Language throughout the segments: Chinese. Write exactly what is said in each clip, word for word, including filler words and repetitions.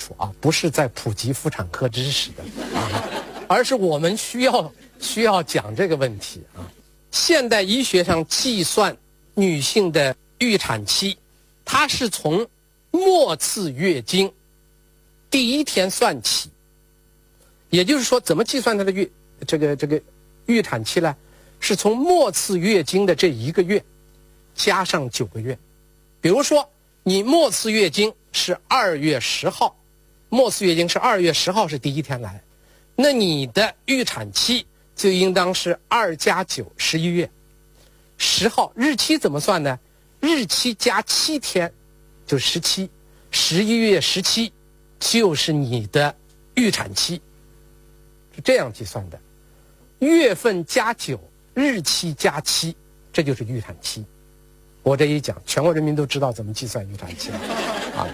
础啊，不是在普及妇产科知识的啊，而是我们需要需要讲这个问题啊。现代医学上计算女性的预产期，它是从末次月经第一天算起，也就是说，怎么计算她的月这个这个预产期呢？是从末次月经的这一个月加上九个月。比如说，你末次月经是二月十号，末次月经是二月十号是第一天来，那你的预产期就应当是二加九，十一月十号。日期怎么算呢？日期加七天就十七，十一月十七就是你的预产期，是这样计算的。月份加九，日期加七，这就是预产期。我这一讲，全国人民都知道怎么计算预产期了啊。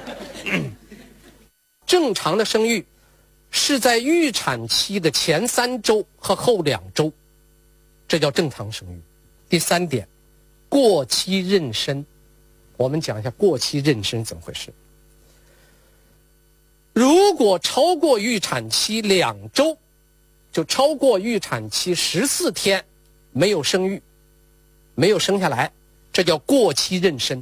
正常的生育是在预产期的前三周和后两周，这叫正常生育。第三点，过期妊娠，我们讲一下过期妊娠怎么回事。如果超过预产期两周，就超过预产期十四天没有生育，没有生下来，这叫过期妊娠。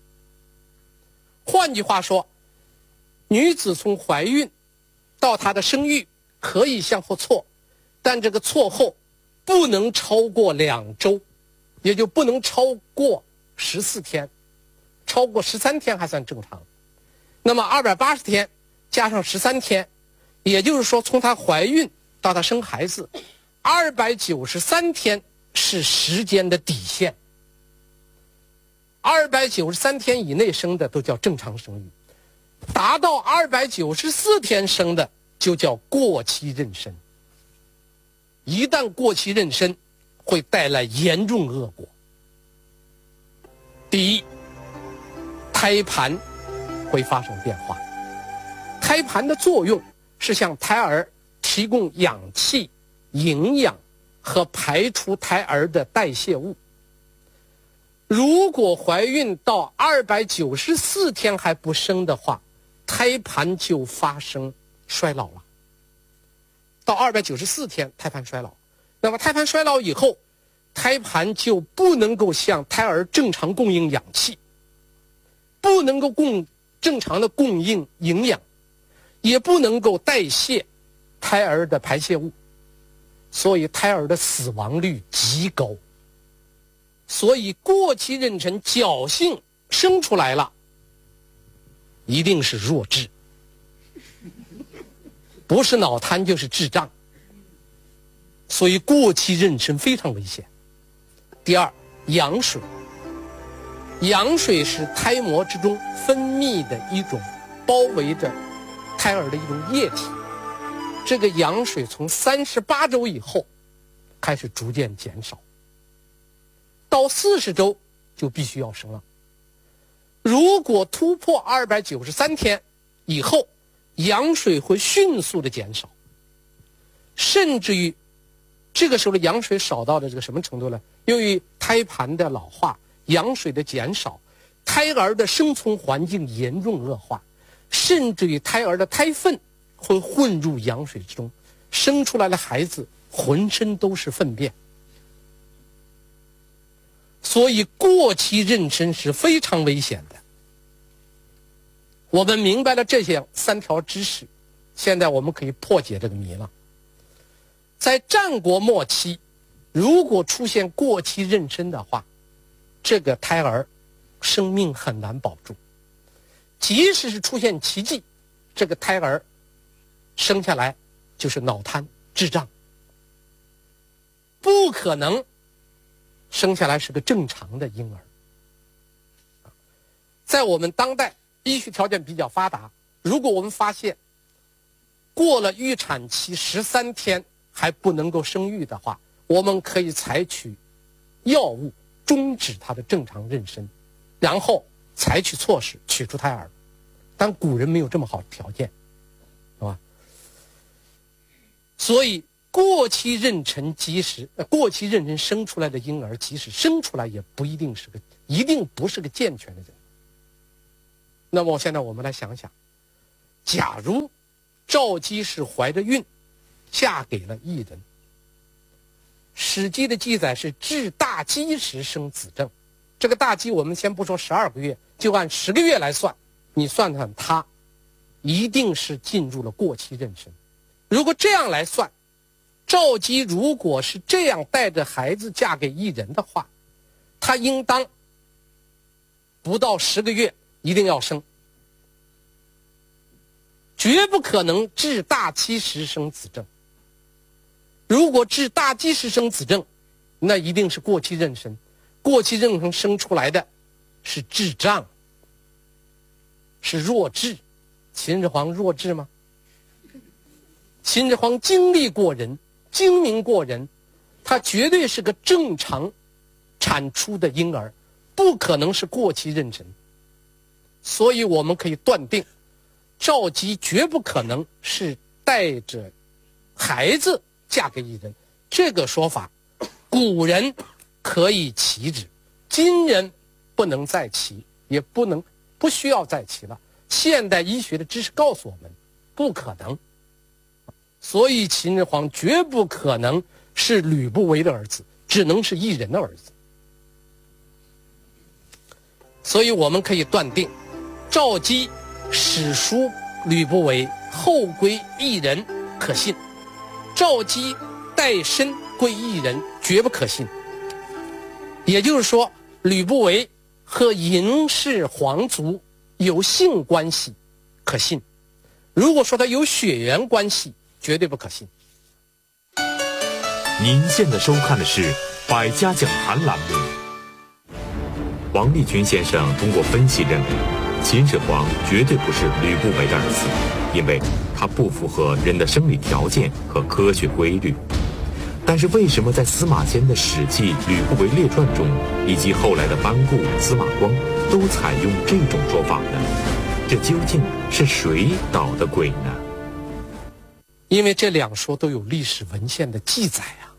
换句话说，女子从怀孕到她的生育可以向后错，但这个错后不能超过两周，也就不能超过十四天，超过十三天还算正常。那么二百八十天加上十三天，也就是说从她怀孕到她生孩子，二百九十三天是时间的底线。二百九十三天以内生的都叫正常生育，达到二百九十四天生的就叫过期妊娠。一旦过期妊娠，会带来严重恶果。第一，胎盘会发生变化。胎盘的作用是向胎儿提供氧气、营养和排出胎儿的代谢物。如果怀孕到二百九十四天还不生的话，胎盘就发生衰老了。到二百九十四天胎盘衰老，那么胎盘衰老以后，胎盘就不能够向胎儿正常供应氧气，不能够供正常的供应营养，也不能够代谢胎儿的排泄物，所以胎儿的死亡率极高。所以过期妊娠侥幸生出来了，一定是弱智，不是脑瘫就是智障。所以过期妊娠非常危险。第二，羊水。羊水是胎膜之中分泌的一种包围着胎儿的一种液体，这个羊水从三十八周以后开始逐渐减少，到四十周就必须要生了。如果突破二百九十三天以后，羊水会迅速的减少，甚至于这个时候的羊水少到了这个什么程度呢？由于胎盘的老化，羊水的减少，胎儿的生存环境严重恶化，甚至于胎儿的胎粪会混入羊水之中，生出来的孩子浑身都是粪便。所以过期妊娠是非常危险的。我们明白了这些三条知识，现在我们可以破解这个谜了。在战国末期，如果出现过期妊娠的话，这个胎儿生命很难保住。即使是出现奇迹，这个胎儿生下来就是脑瘫、智障，不可能生下来是个正常的婴儿。在我们当代医学条件比较发达，如果我们发现过了预产期十三天还不能够生育的话，我们可以采取药物终止它的正常妊娠，然后采取措施取出胎儿。但古人没有这么好的条件，是吧？所以过期妊娠即使、呃、过期妊娠生出来的婴儿，即使生出来也不一定是个一定不是个健全的人。那么现在我们来想想， 假如赵姬是怀着孕嫁给了异人，史记的记载是至大姬时生子正。这个大姬我们先不说十二个月，就按十个月来算，你算算他一定是进入了过期妊娠。如果这样来算，赵姬如果是这样带着孩子嫁给异人的话，她应当不到十个月一定要生，绝不可能至大姬时生子正。如果至大姬时生子正，那一定是过期妊娠。过期妊娠生出来的是智障，是弱智。秦始皇弱智吗？秦始皇经历过人，精明过人，他绝对是个正常产出的婴儿，不可能是过期妊娠。所以我们可以断定，赵姬绝不可能是带着孩子嫁给异人。这个说法古人可以齐之，今人不能再齐，也不能不需要再齐了。现代医学的知识告诉我们不可能，所以秦始皇绝不可能是吕不韦的儿子，只能是异人的儿子。所以我们可以断定，赵姬始叔吕不韦，后归异人可信；赵姬带身归异人绝不可信。也就是说，吕不韦和嬴氏皇族有性关系可信，如果说他有血缘关系，绝对不可信。 您现在收看的是百家讲坛栏目。王立群先生通过分析认为，秦始皇绝对不是吕不韦的儿子，因为他不符合人的生理条件和科学规律。但是为什么在司马迁的《史记·吕不韦列传》中，以及后来的班固、司马光都采用这种说法呢？这究竟是谁捣的鬼呢？ 因为这两说都有历史文献的记载啊。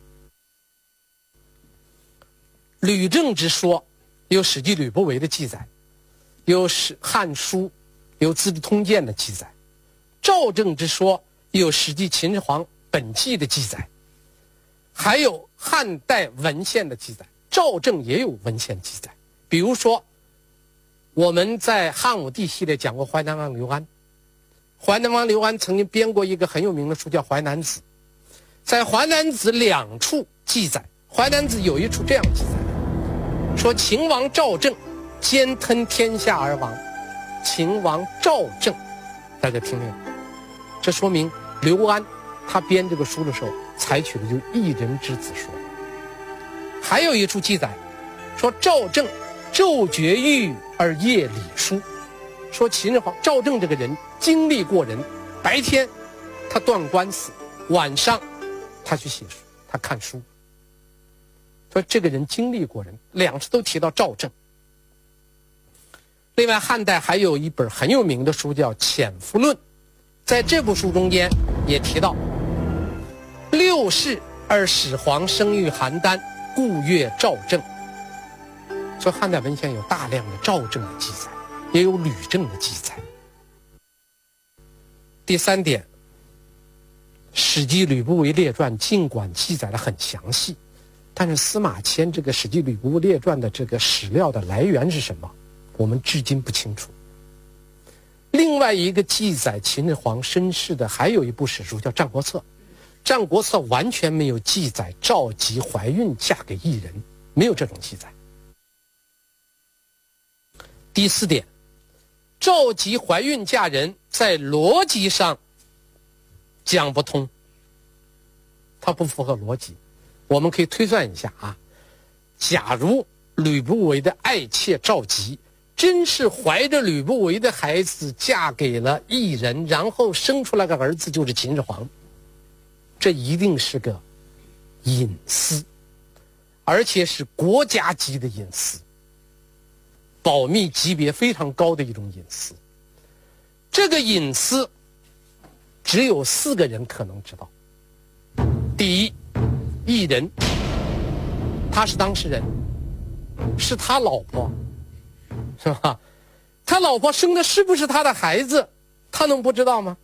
吕政之说有《史记·吕不韦》的记载，有《汉书》，有《资治通鉴》的记载；赵政之说有《史记·秦始皇本纪》的记载。还有汉代文献的记载，赵政也有文献记载。比如说，我们在汉武帝系列讲过淮南王刘安，淮南王刘安曾经编过一个很有名的书叫《淮南子》，在《淮南子》两处记载，《淮南子》有一处这样记载，说秦王赵政兼吞天下而亡。秦王赵政，大家听听，这说明刘安他编这个书的时候采取的就是一人之子说。还有一处记载说赵政昼绝育而夜理书，说秦始皇赵政这个人经历过人，白天他断官司，晚上他去写书，他看书。说这个人经历过人，两次都提到赵政。另外汉代还有一本很有名的书叫《潜伏论》，在这部书中间也提到六世而始皇生育邯郸，故曰赵政。所以汉代文献有大量的赵政的记载，也有吕政的记载。第三点，《史记·吕不韦列传》尽管记载的很详细，但是司马迁这个《史记·吕不韦列传》的这个史料的来源是什么，我们至今不清楚。另外一个记载秦始皇身世的还有一部史书叫《战国策》，《战国策》完全没有记载赵姬怀孕嫁给异人，没有这种记载。第四点，赵姬怀孕嫁人在逻辑上讲不通，它不符合逻辑。我们可以推算一下啊，假如吕不韦的爱妾赵姬真是怀着吕不韦的孩子嫁给了异人，然后生出来个儿子就是秦始皇，这一定是个隐私，而且是国家级的隐私，保密级别非常高的一种隐私。这个隐私只有四个人可能知道。第一，异人，他是当事人，是他老婆，是吧？他老婆生的是不是他的孩子， 他能不知道吗？